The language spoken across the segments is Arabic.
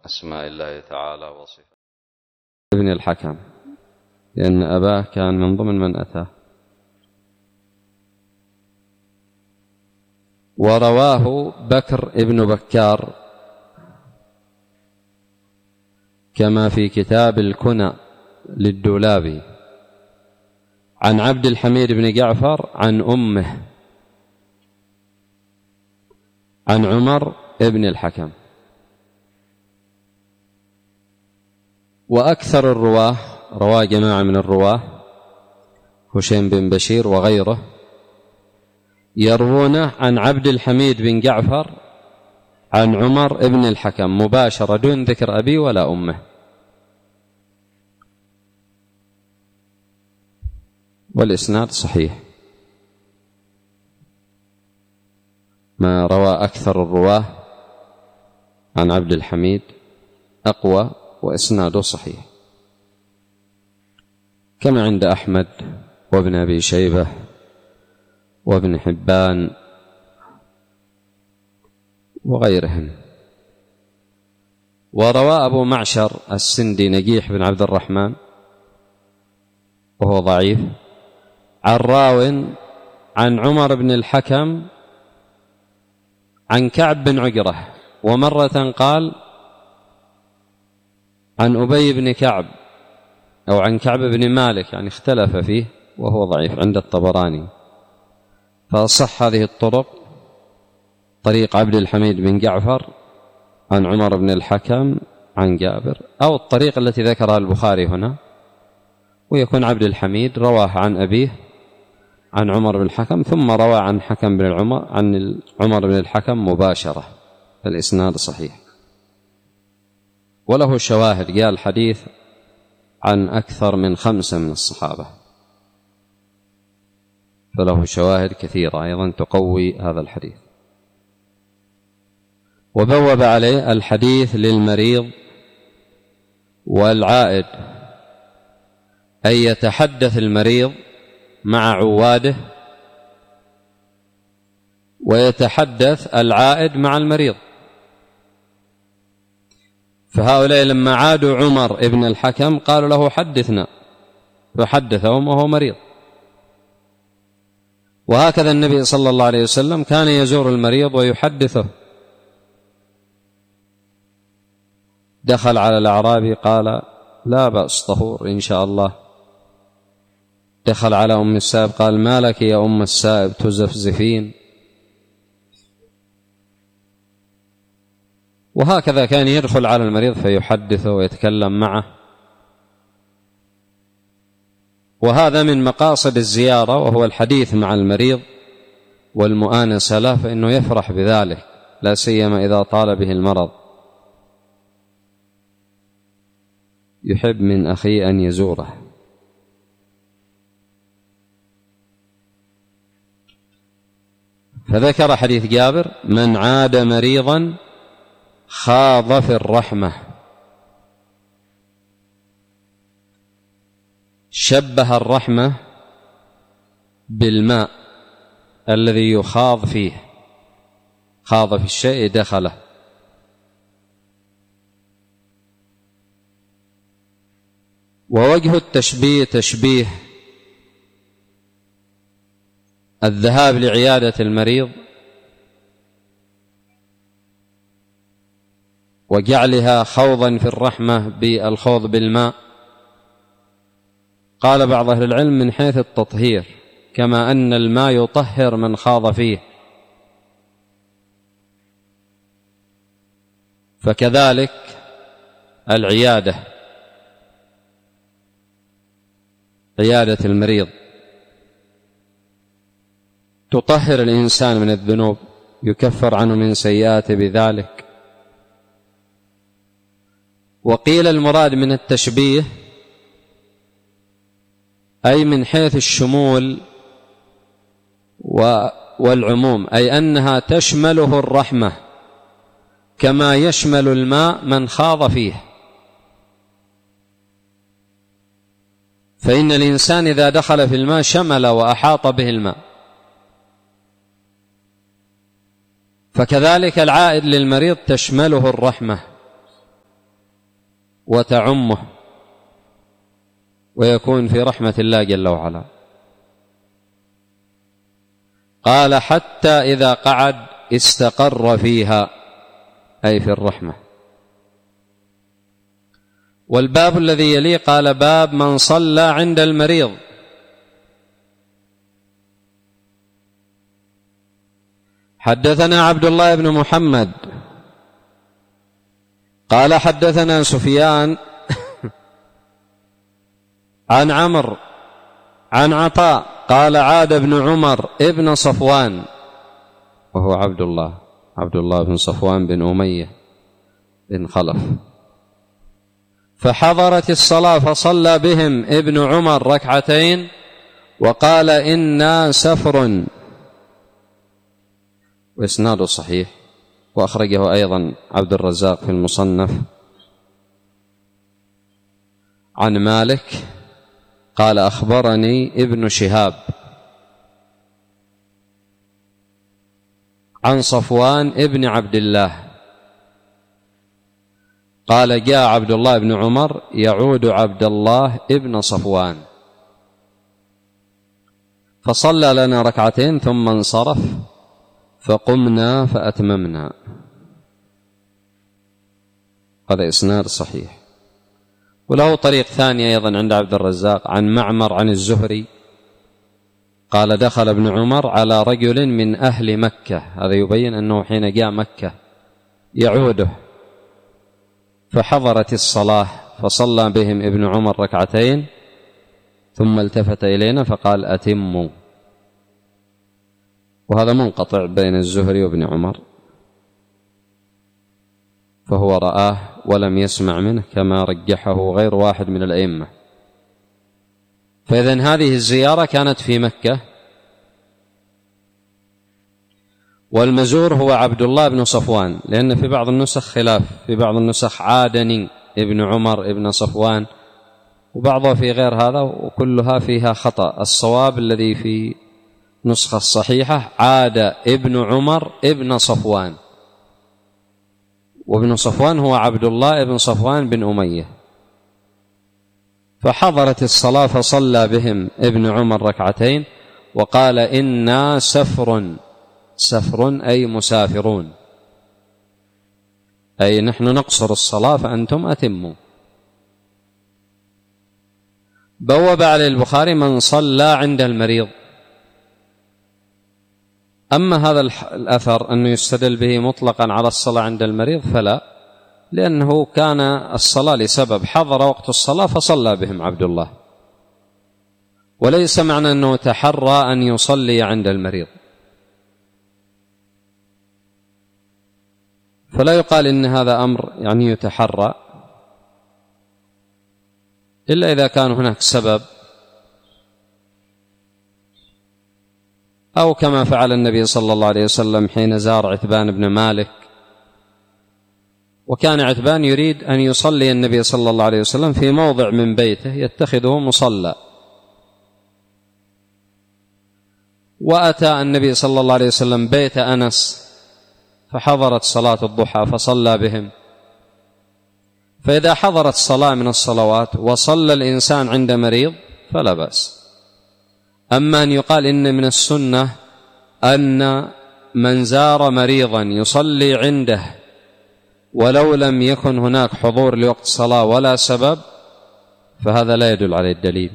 أسماء الله تعالى وصفاته. ابن الحكم، لأن أباه كان من ضمن من أتاه. ورواه بكر ابن بكار كما في كتاب الكنى للدولابي عن عبد الحميد بن جعفر عن أمه عن عمر ابن الحكم. وأكثر الرواه، رواه جماعة من الرواه هشيم بن بشير وغيره، يروونه عن عبد الحميد بن جعفر عن عمر ابن الحكم مباشرة دون ذكر أبي ولا أمه. والإسناد صحيح. ما روى أكثر الرواه عن عبد الحميد أقوى وإسناده صحيح، كما عند أحمد وابن أبي شيبة وابن حبان وغيرهم. وروى أبو معشر السندي نجيح بن عبد الرحمن وهو ضعيف عن راو عن عمر بن الحكم عن كعب بن عجرة، ومرة قال عن أبي بن كعب أو عن كعب بن مالك، يعني اختلف فيه وهو ضعيف عند الطبراني. فأصح هذه الطرق طريق عبد الحميد بن جعفر عن عمر بن الحكم عن جابر، أو الطريق التي ذكرها البخاري هنا، ويكون عبد الحميد رواه عن أبيه عن عمر بن الحكم ثم روى عن حكم بن عمر بن الحكم مباشرة، فالإسناد صحيح. وله شواهد، قال الحديث عن أكثر من 5 من الصحابة، فله شواهد كثيرة أيضا تقوي هذا الحديث. وبوب عليه الحديث للمريض والعائد، أن يتحدث المريض مع عواده ويتحدث العائد مع المريض. فهؤلاء لما عادوا عمر ابن الحكم قالوا له حدثنا، فحدثهم وهو مريض. وهكذا النبي صلى الله عليه وسلم كان يزور المريض ويحدثه. دخل على الأعرابي قال لا بأس طهور إن شاء الله. دخل على أم السائب قال ما لك يا أم السائب تزفزفين. وهكذا كان يدخل على المريض فيحدثه ويتكلم معه. وهذا من مقاصد الزيارة، وهو الحديث مع المريض والمؤانسة له، فإنه يفرح بذلك، لا سيما إذا طال به المرض، يحب من أخيه أن يزوره. فذكر حديث جابر من عاد مريضا خاض في الرحمة. شبه الرحمة بالماء الذي يخاض فيه، خاض في الشيء دخله. ووجه التشبيه تشبيه الذهاب لعيادة المريض وجعلها خوضا في الرحمة بالخوض بالماء. قال بعض أهل العلم من حيث التطهير، كما أن الماء يطهر من خاض فيه، فكذلك العيادة، عيادة المريض تطهر الإنسان من الذنوب، يكفر عنه من سيئاته بذلك. وقيل المراد من التشبيه أي من حيث الشمول والعموم، أي أنها تشمله الرحمة كما يشمل الماء من خاض فيه. فإن الإنسان إذا دخل في الماء شمل وأحاط به الماء، فكذلك العائد للمريض تشمله الرحمة وتعمه ويكون في رحمة الله جل وعلا. قال حتى إذا قعد استقر فيها، أي في الرحمة. والباب الذي يليه قال باب من صلى عند المريض. حدثنا عبد الله بن محمد قال حدثنا سفيان عن عمرو عن عطاء قال عاد ابن عمر ابن صفوان، وهو عبد الله بن صفوان بن أمية بن خلف، فحضرت الصلاة فصلى بهم ابن عمر ركعتين وقال إنا سفر، وإسناده صحيح، وأخرجه أيضا عبد الرزاق في المصنف عن مالك قال أخبرني ابن شهاب عن صفوان ابن عبد الله قال جاء عبد الله بن عمر يعود عبد الله ابن صفوان فصلى لنا ركعتين ثم انصرف فقمنا فأتممنا. هذا إسناد صحيح. وله طريق ثاني أيضا عند عبد الرزاق عن معمر عن الزهري قال دخل ابن عمر على رجل من أهل مكة، هذا يبين أنه حين جاء مكة يعوده، فحضرت الصلاة فصلى بهم ابن عمر ركعتين ثم التفت إلينا فقال أتموا. وهذا منقطع بين الزهري وابن عمر، فهو رآه ولم يسمع منه كما رجحه غير واحد من الأئمة. فإذن هذه الزيارة كانت في مكة، والمزور هو عبد الله بن صفوان، لأن في بعض النسخ خلاف، في بعض النسخ عادني ابن عمر ابن صفوان، وبعضها في غير هذا، وكلها فيها خطأ. الصواب الذي في نسخة الصحيحة عاد ابن عمر ابن صفوان، وابن صفوان هو عبد الله ابن صفوان بن أمية. فحضرت الصلاة فصلى بهم ابن عمر ركعتين وقال إنا سفر، سفر أي مسافرون، أي نحن نقصر الصلاة فأنتم أتموا. بوب على البخاري من صلى عند المريض. أما هذا الأثر أنه يستدل به مطلقا على الصلاة عند المريض فلا، لأنه كان الصلاة لسبب، حضر وقت الصلاة فصلى بهم عبد الله، وليس معنى أنه تحرى أن يصلي عند المريض. فلا يقال إن هذا أمر يعني يتحرى إلا إذا كان هناك سبب، أو كما فعل النبي صلى الله عليه وسلم حين زار عتبان بن مالك، وكان عتبان يريد أن يصلي النبي صلى الله عليه وسلم في موضع من بيته يتخذه مصلى، وأتى النبي صلى الله عليه وسلم بيت أنس فحضرت صلاة الضحى فصلى بهم. فإذا حضرت صلاة من الصلوات وصلى الإنسان عند مريض فلا بأس. أما أن يقال إن من السنة أن من زار مريضا يصلي عنده ولو لم يكن هناك حضور لوقت صلاة ولا سبب، فهذا لا يدل عليه الدليل،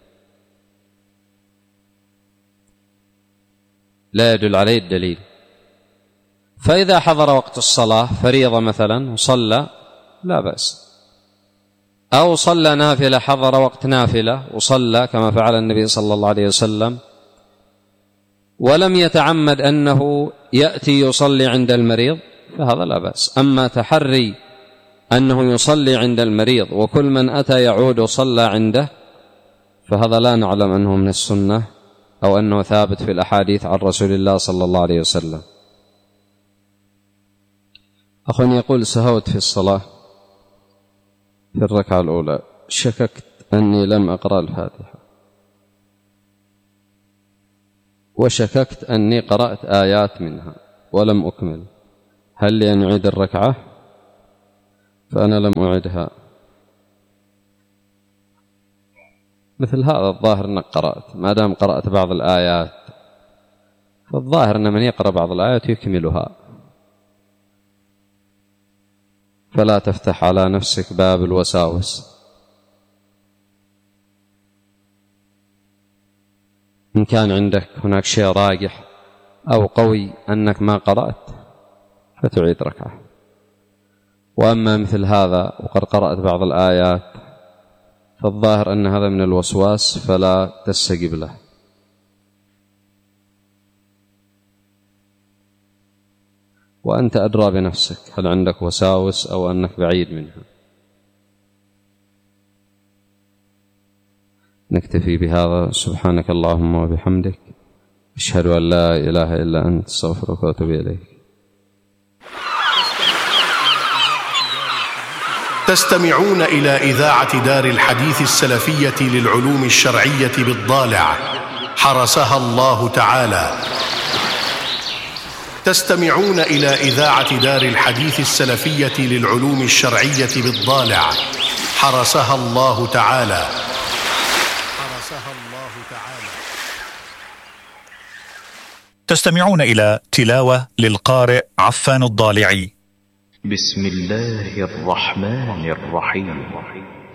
لا يدل عليه الدليل. فإذا حضر وقت الصلاة فريضة مثلا وصلى لا بأس، أو صلى نافلة، حضر وقت نافلة وصلى كما فعل النبي صلى الله عليه وسلم، ولم يتعمد أنه يأتي يصلي عند المريض، فهذا لا بأس. أما تحري أنه يصلي عند المريض وكل من أتى يعود وصلى عنده، فهذا لا نعلم أنه من السنة أو أنه ثابت في الأحاديث عن رسول الله صلى الله عليه وسلم. أخ يقول سهوت في الصلاة في الركعة الأولى، شككت أني لم أقرأ الفاتحة، وشككت أني قرأت آيات منها ولم أكمل، هل لي أن أعيد الركعة؟ فأنا لم أعدها، مثل هذا الظاهر أنك قرأت، ما دام قرأت بعض الآيات فالظاهر أن من يقرأ بعض الآيات يكملها، فلا تفتح على نفسك باب الوساوس. إن كان عندك هناك شيء راجح أو قوي أنك ما قرأت فتعيد ركعة. وأما مثل هذا وقد قرأت بعض الآيات فالظاهر أن هذا من الوسواس فلا تستجب له. وأنت أدرى بنفسك هل عندك وساوس أو أنك بعيد منها. نكتفي بهذا. سبحانك اللهم وبحمدك، أشهد أن لا إله إلا أنت، استغفرك وأتوب إليك. تستمعون إلى إذاعة دار الحديث السلفية للعلوم الشرعية بالضالع حرسها الله تعالى. تستمعون إلى إذاعة دار الحديث السلفية للعلوم الشرعية بالضالع حرسها الله تعالى. تستمعون إلى تلاوة للقارئ عفان الضالعي. بسم الله الرحمن الرحيم.